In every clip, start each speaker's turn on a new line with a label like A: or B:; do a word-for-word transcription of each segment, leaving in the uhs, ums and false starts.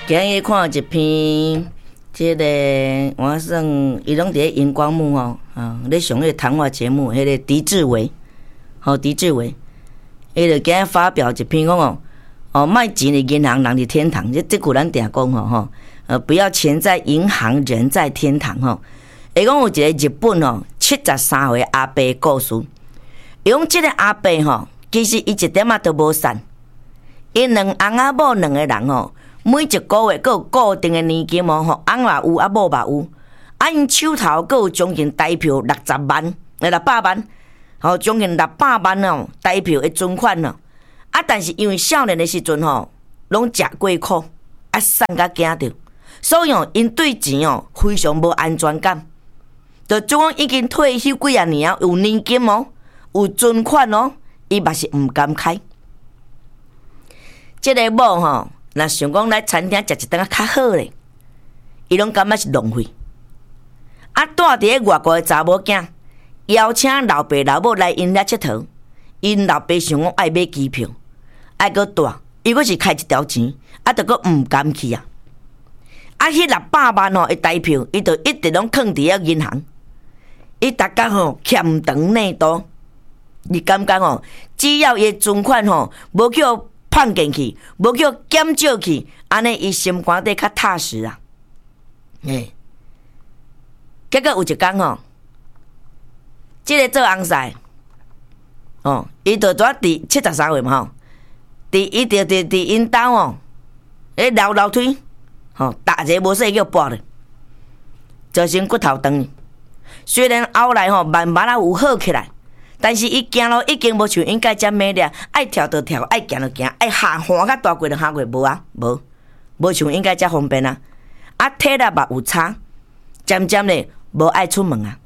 A: 今日看一篇，即、這个我算伊拢伫咧荧光幕吼，啊，咧上迄个谈话节目，迄个狄志伟，吼狄志伟，伊就今日发表一篇讲哦，哦，卖钱的银行人伫天堂，这这句咱定讲吼吼，呃，不要钱在银行，人在天堂吼。伊讲有一个日本吼七十三岁阿伯的故事，伊讲即个阿伯吼，其实伊一点仔都无瘦，伊两翁仔某两个人吼。每一个月，佮有固定的年金哦，吼，翁嘛有，啊某嘛有，啊因手头佮有将近台票六十万，诶六百万，吼，将近六百万哦，台票的存款哦，啊，但是因为少年的时阵吼，拢食过苦，啊，瘦甲惊着，所以哦，因对钱哦非常无安全感，就种讲已经退休几啊年啊，有年金哦，有存款哦，伊嘛是毋甘开，即个某吼。若想讲来餐厅食一顿较好咧，伊拢感觉是浪费。啊，住伫咧外国的查某囝邀请老爸老母来因遐佚佗，因老爸想讲爱买机票，爱搁住，伊阁是开一条钱，啊，着阁毋甘去啊。啊，迄六百万吼的台票，伊着一直拢囥伫遐银行。伊逐工吼欠长内多，伊感觉吼，只要伊存款吼无叫放进去，无叫减少去，安尼伊心肝底较踏实啊。诶，结果有一工吼，即、這個做翁婿，哦，伊就拄伫七十三歲嘛吼，伫伊就伫伫因兜哦，咧樓樓梯，吼，逐個無說叫跋咧，造成骨頭斷。雖然後來吼慢慢啊有好起來。但是伊行路已經無像應該遮美麗，愛跳就跳，愛行就行，愛下滑較大過就下過，無啊，無，無像應該遮方便啊。啊，體力嘛有差，漸漸咧無愛出門啊。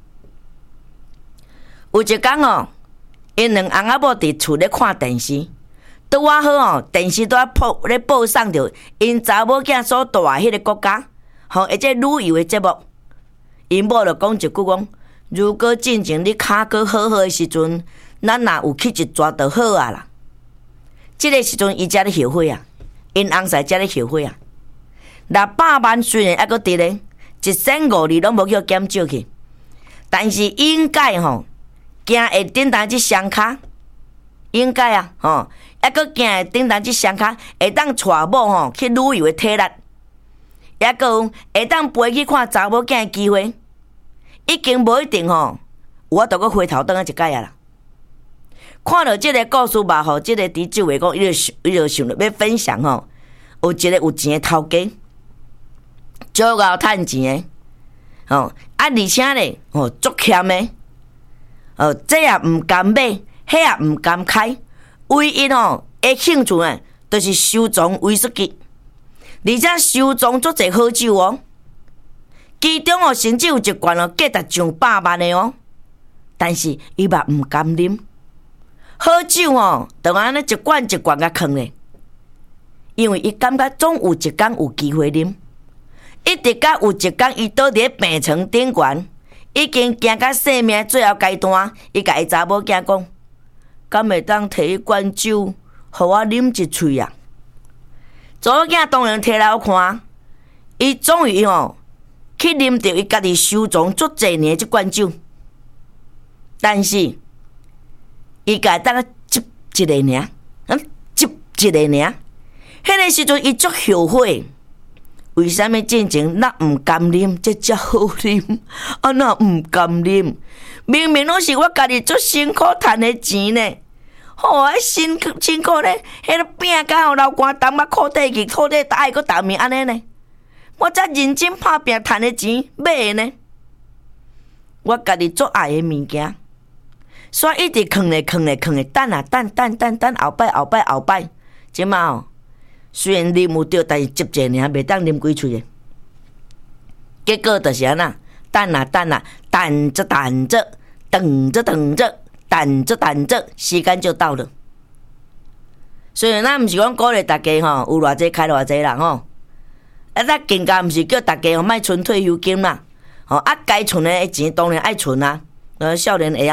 A: 有一工哦，因兩翁仔某佇厝咧看電視，拄啊好哦，電視拄啊報咧報送着因查某囝所住迄個國家，吼，而且旅遊的節目，因某就講一句講。如果進前你骹閣好好的時陣，咱若有去一抓就好啊啦。這個時陣伊才咧後悔啊，因翁婿才咧後悔啊。六百萬雖然還閣佇咧，一千五二攏無叫減少去，但是應該吼，行會頂當這雙腳，應該啊，吼，還閣行會頂當這雙腳，會當帶某吼去旅遊的體力，還閣會當陪去看查某囝的機會。已經無一定吼，我都閣回頭轉啊一擺啊啦。看到即個故事吧吼，即、這個佇周圍講，伊就想，伊就想要分享吼，有一個有錢的頭家，足夠趁錢的，吼啊而且咧，吼足欠的，哦這也毋甘買，迄也毋甘開，唯一吼的興趣呢，就是收藏威士忌，而且收藏足儕好酒哦。其中哦，甚至有一罐哦，價值上百萬的哦，但是伊嘛毋甘啉。好酒哦，就安尼一罐一罐甲囥咧，因為伊感覺總有一天有機會啉，一直到有一天伊倒佇病床頂懸，已經行到生命最後階段，伊甲伊查某囝講：敢會當摕一罐酒，互我啉一喙啊？查某囝當然摕來看，伊終於吼。去啉着伊家己收藏足儕年即罐酒，但是伊家当个接一个尔，嗯，接一个尔。迄个时阵伊足后悔，为啥物进前咱毋甘啉，这遮好啉，啊那毋甘啉？明明拢是我家己足辛苦赚的钱呢，吼，迄辛苦辛苦咧，迄个饼甲吼流汗澹啊，裤底去，裤底打个打面安尼呢。我才認真打拼賺的錢買的呢，我家己最愛的物件，所以一直囥咧囥咧囥咧，等啊等等等等後擺後擺後擺，即嘛哦，雖然啉有着，但是接者爾袂當啉幾喙的，結果就是安那，等啊等啊，等着等着，等着等着，等着等着，時間就到了。雖然咱毋是講鼓勵大家吼，有偌濟開偌濟人吼。啊！咱更加毋是叫大家吼莫存退休金啦，吼啊！該存的錢當然愛存啊。呃，少年會曉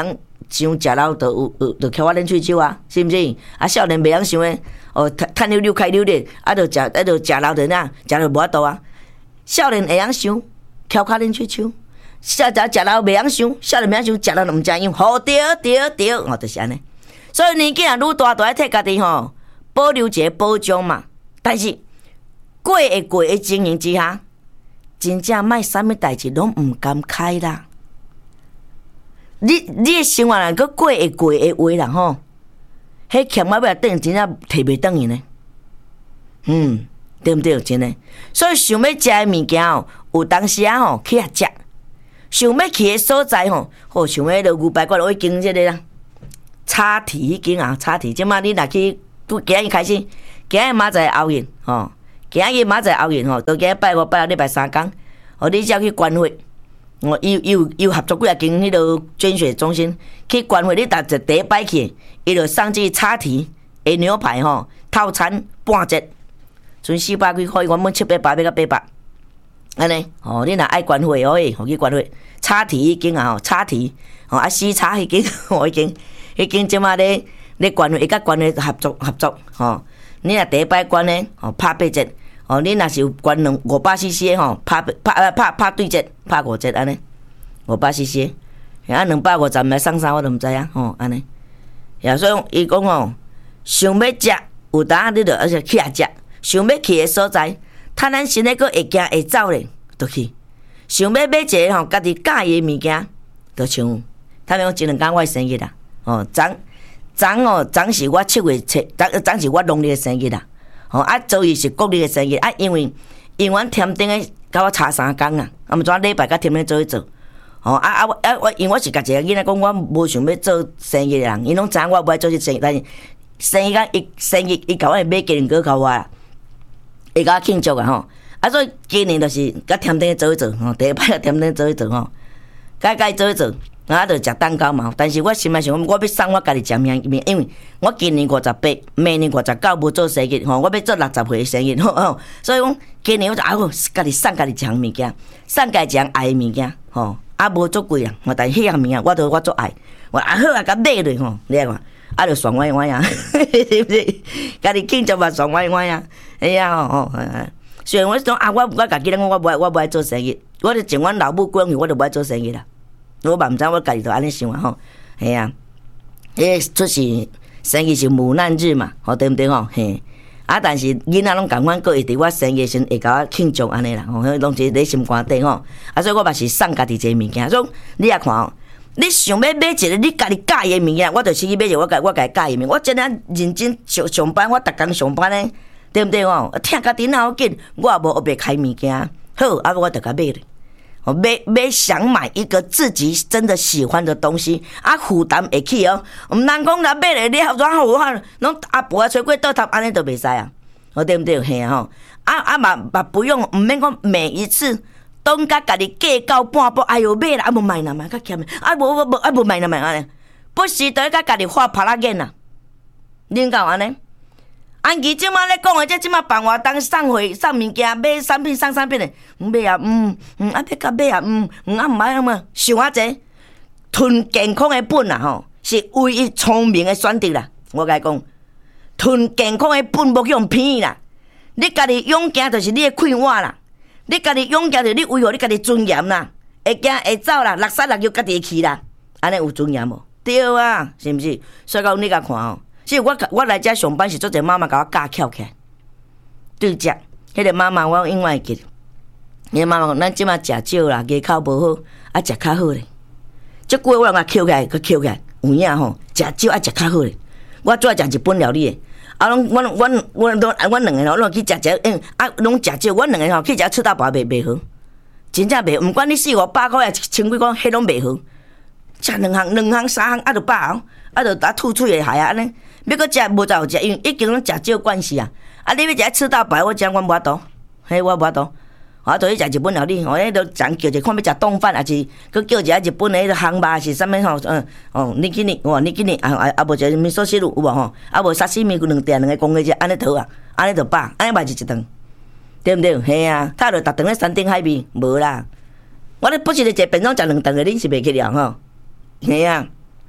A: 想食老，就有有就翘我冷喙手啊，是毋是？啊，少年袂晓想诶，哦，趁溜溜开溜咧，啊，就食啊，就食老的呐，食了无法度啊。少年会晓想，翘骹冷喙手。少仔食老袂晓想，少年袂晓想，食老毋知样。好对对对，哦，就是安尼。所以年纪若愈大，都爱替家己吼保留一个保障嘛。但是过会过的情形之下，真正莫啥物代志拢毋甘开啦。你你的生活若搁过会过的话啦吼，迄欠我尾等真正摕袂转去呢。嗯，对毋对？真诶。所以想要食的物件哦，有当时啊吼去遐食。想要去的所在吼，吼像迄个牛排馆，我已经即个啦，叉蹄迄间啊，叉蹄。即马你若去，今日开始，今日明仔后日吼，今日明仔后日吼，到今日拜五、拜六、礼拜三工，吼你只要去关会，哦，伊有有合作几啊间迄个捐血中心，去关会，你逐一第一摆去，伊就送这叉蹄的牛排吼套餐半折，剩四百几块，原本七百八百到八百。安尼，哦，你若爱关会哦，诶，互去关会，叉蹄迄间啊，吼，叉蹄，吼啊，死叉迄间，吼，迄间，迄间即马咧咧关会，伊甲关会合作合作，吼，你若第一摆关咧，吼，拍八折，吼，你若是有关两五百 C C 吼，拍拍拍拍对折，拍五折安尼，五百 C C， 啊，两百五十来送啥我都毋知影，吼，安尼，呀，所以伊讲吼，想要食，有当你着而且去遐食，想要去的所在。趁咱身体佫会行会走咧，就去。想要买一个吼，家己喜欢的物件，就像，他们讲前两天我生日啦，哦，昨昨哦，昨是我七月七，昨昨是我农历的生日啦，哦，啊，昨日是国历的生日，啊，因为因为添丁诶，甲我差三工啊，啊，毋怎礼拜甲添丁做一做，哦，啊啊啊，我因为我是甲一个囡仔讲，我无想要做生日的人，因拢知我无爱做这生日，但是生日讲伊生日伊甲我买鸡蛋糕甲我啦。会甲我庆祝啊吼，啊所以今年就是甲添丁做一做吼，第一摆甲添丁做一做吼，甲甲伊做一做，啊就食蛋糕嘛。但是我心内想，我要送我家己食面面，因为我今年五十八，明年五十九无做生日吼，我要做六十岁的生日吼吼，所以讲今年我就啊好，家己送家己食物件，送家己爱的物件吼，啊无足贵啊，但是迄样物件我都我足爱，我啊好啊甲买落吼，你看。啊，就爽歪歪啊，是不是？家己庆祝嘛，爽歪歪啊！哎呀，吼吼，虽然我讲啊，我我家己人，我无爱我无爱做生意，我就从阮老母讲去，我就无爱做生意啦。我嘛毋知我家己就安尼想啊吼，哎呀，迄出是生意是母难日嘛，吼对毋对吼？嘿，啊，但是囡仔拢共款，佫会伫我生意时会甲我庆祝安尼啦，吼，迄拢是咧心肝底吼。啊，所以我嘛是送家己一个物件，所以你也看哦。你想要买一个你家己喜的物件，我就是去买一个我家我家己喜的物件。我真正认真上上班，我逐工上班咧，对不对哦？听家己哪有紧，我也无别开物件，好，啊我就甲买咧。我买买想买一个自己真的喜欢的东西，啊负担会起哦。毋通讲若买咧，你好怎好啊？拢阿婆啊吹过倒头，安尼都袂使啊，哦对不对？嘿啊吼，啊啊嘛嘛不用，毋免讲每一次。当甲家己计到半步，哎哟买啦，啊无买啦，买较欠，啊无无无，啊无买啦买安尼，不时都甲家己画拍拉眼啦，恁讲安尼？安姨即马咧讲诶，这即马办活动送货送物件，买产品送产品诶，买啊嗯嗯，啊要甲买啊嗯嗯啊毋买啊嘛，想啊济，囤健康诶本啦吼，是唯一聪明诶选择啦。我甲你讲，囤健康诶本无去用骗啦，你家己勇行就是你诶快活啦。你家己勇行着，你维护你家己尊严啦，会行会走啦，落山落尿家己会去啦，安尼有尊严无？对啊，是毋是？所以讲你甲看哦，其实我我来遮上班是做者妈妈甲我教翘起来，对食，迄个妈妈我永远会记。迄个妈妈讲，咱即马食少啦，牙口无好，啊食较好咧。即几我甲翘起来，佮翘起来，有影吼，食少啊食较好咧。我主要食日本料理诶。啊，拢阮阮阮拢阮两个吼，拢去食食，嗯，啊，拢食少，阮两个吼去食吃到饱袂袂好，真正袂，毋管你四五百块啊，千几块，迄拢袂好。食两项、两项、三项，啊，就饱哦，啊，就打吐喙会害啊，安尼。要搁食无才有食，因为已经拢食少惯势啊。啊，你要食吃到饱，我讲我无法度，嘿，我无法度。我就去食日本料理，我迄都常叫者看要食冻饭，还是搁叫一下日本的迄个烘肉是啥物吼？嗯，哦，你今日，哦，你今日啊啊啊，无食味噌汁有无吼？啊无沙西米两条两个公个只，安尼倒啊，安尼就饱，安尼嘛是一顿，对毋对？嘿啊，他就逐顿咧山顶海味，无啦。我咧不是咧食便当食两顿的，恁是袂去了吼？嘿啊，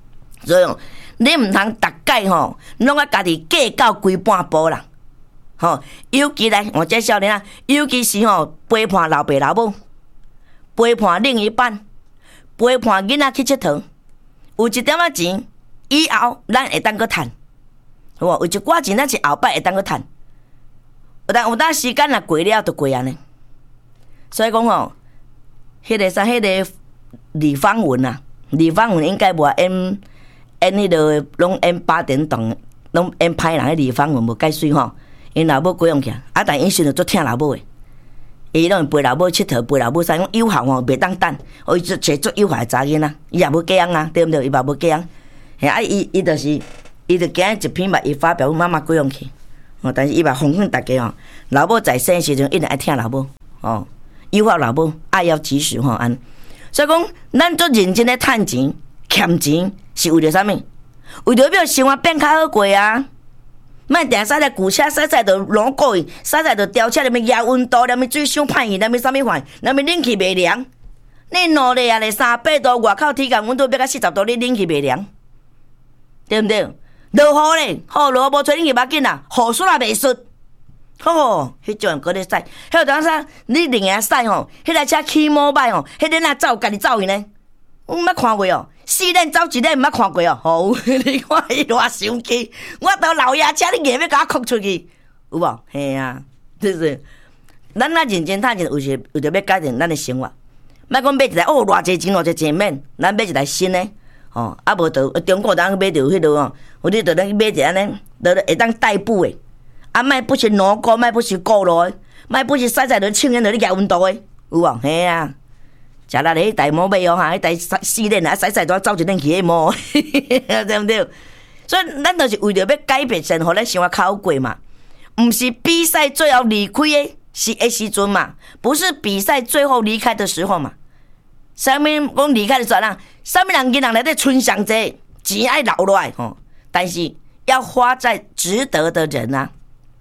A: 所以你毋通逐摆吼，拢啊家己计较规半步啦。吼，尤其来我这少年啊，尤其是吼陪伴老爸老母，陪伴另一半，陪伴囡仔去佚佗，有一点仔钱，以后咱会当去趁，好无？有一寡钱咱是后摆会当去趁，有当有当时间若过了就过安尼。所以讲吼，迄个啥，迄个李芳文啊，李芳文应该无演演迄个拢演八点档，拢演歹人。迄李芳文无介水吼。因老母过用起，啊！但因时就足疼老母诶，伊拢陪老母佚佗，陪老母啥，讲有效吼，袂当等。哦，伊做做足有效诶查囡仔，伊也无嫁人啊，对毋对？伊嘛无嫁人，嘿啊！伊伊就是，伊就今日一篇嘛，伊发表妈妈过用去。哦，但是伊嘛奉劝大家吼，老母在生时阵一定爱听老母，哦，友好老母，爱要及时吼安。所以讲，咱做认真咧趁钱、欠钱，是为着啥物？为着要生活变较好过啊！莫定驶来旧车，驶驶就乱过去，驶驶就飙车，连物压温度，连物水伤歹去，连物啥物款，连物冷气袂凉。你两日啊，咧三百度外口体感温度要到四十度，你冷气袂凉，对毋对？落雨咧，好落无吹冷气要紧啦，雨伞也袂湿。吼，迄种搁咧驶，迄当啥？你另个驶吼，迄台车起毛歹吼，迄个啊走家己走去呢？我毋捌看过哦。四轮走一轮毋捌看过哦，吼！你看伊偌生气，我到老爷车，你硬要甲我哭出去，有无？嘿啊，就是，咱若认真趁钱，有时为着要改变咱的生活，莫讲买一台哦，偌济钱偌济钱免，咱买一台新的，吼，啊无着中国人买着迄落哦，有你着咱买一安尼，着会当代步的，啊，莫不是两高，莫不是高路的，莫不是驶驶着庆元着你压温度的，有无？嘿啊。食力咧，迄台毛买哦哈，迄台四轮啊，驶驶都走一轮去迄毛，对毋对？所以咱就是为着要改变生活，咱生活较好过嘛。毋是比赛最后离开的是的时阵嘛，不是比赛最后离开的时候嘛。啥物讲离开的时候啦？啥物人囡仔内底存上济钱爱留落来吼，但是要花在值得的人啊，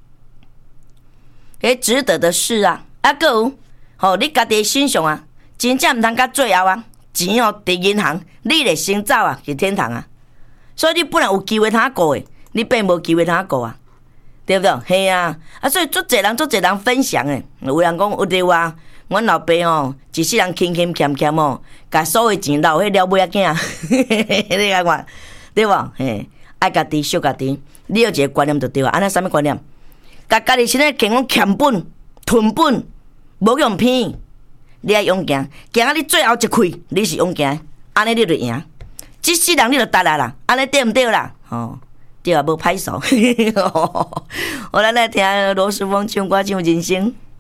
A: 迄值得的事啊，啊个有吼，你家己欣赏啊。真正毋通到最后啊，钱哦伫银行，你会先走啊去天堂啊。所以你本来有机会通过诶，你变无机会通过啊，对不对？嘿啊，啊所以足侪人足侪人分享诶，有人讲有对话，阮老爸哦，一世人勤勤俭俭哦，甲所有钱留迄了尾仔囝，你看看对无？嘿，爱家己惜家己，你有一个观念就对啊。安尼啥物观念？甲家己身体健康欠本囤本，无用偏。你爱勇行，行啊！你最后一开，你是勇行，安尼你就赢。即世人你就达来啦，安尼对毋对啦？哦，对啊，无歹数。我咱来听罗时丰唱歌唱人生。